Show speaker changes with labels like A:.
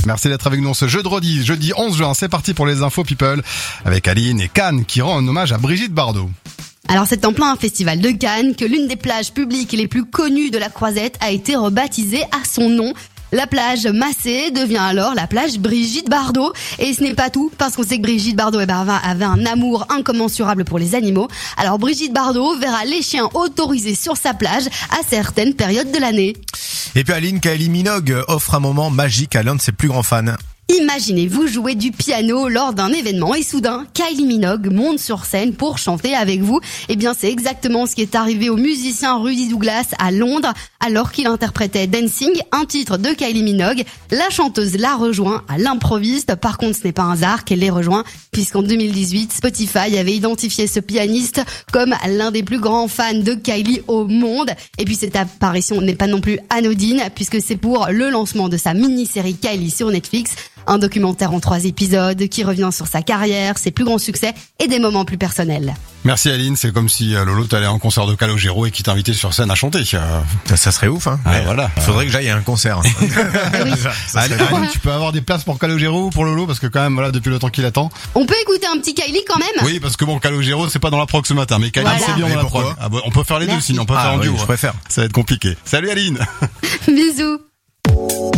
A: Merci d'être avec nous ce jeudi 11 juin. C'est parti pour les infos people avec Aline et Cannes qui rend un hommage à Brigitte Bardot.
B: Alors c'est en plein festival de Cannes que l'une des plages publiques les plus connues de la Croisette a été rebaptisée à son nom. La plage Massé devient alors la plage Brigitte Bardot. Et ce n'est pas tout, parce qu'on sait que Brigitte Bardot avait un amour incommensurable pour les animaux. Alors Brigitte Bardot verra les chiens autorisés sur sa plage à certaines périodes de l'année.
C: Et puis Aline, Kylie Minogue offre un moment magique à l'un de ses plus grands fans.
B: Imaginez-vous jouer du piano lors d'un événement et soudain, Kylie Minogue monte sur scène pour chanter avec vous. Eh bien, c'est exactement ce qui est arrivé au musicien Rudy Douglas à Londres alors qu'il interprétait Dancing, un titre de Kylie Minogue. La chanteuse l'a rejoint à l'improviste. Par contre, ce n'est pas un hasard qu'elle l'ait rejoint puisqu'en 2018, Spotify avait identifié ce pianiste comme l'un des plus grands fans de Kylie au monde. Et puis, cette apparition n'est pas non plus anodine puisque c'est pour le lancement de sa mini-série Kylie sur Netflix. Un documentaire en 3 épisodes qui revient sur sa carrière, ses plus grands succès et des moments plus personnels.
A: Merci Aline, c'est comme si Lolo t'allais à un concert de Calogero et qui t'invitait sur scène à chanter.
C: Ça serait ouf, hein.
A: Ouais, voilà.
C: Faudrait que j'aille à un concert.
B: Oui.
A: Aline, tu peux avoir des places pour Calogero ou pour Lolo parce que quand même voilà depuis le temps qu'il attend.
B: On peut écouter un petit Kylie quand même.
A: Oui, parce que bon Calogero c'est pas dans la prog ce matin, mais Kylie
B: Voilà.
A: c'est bien dans la prog.
C: Pourquoi
A: On peut faire les deux
B: Merci.
A: sinon on peut faire en duo.
C: Je préfère.
A: Ça va être compliqué. Salut Aline.
B: Bisous.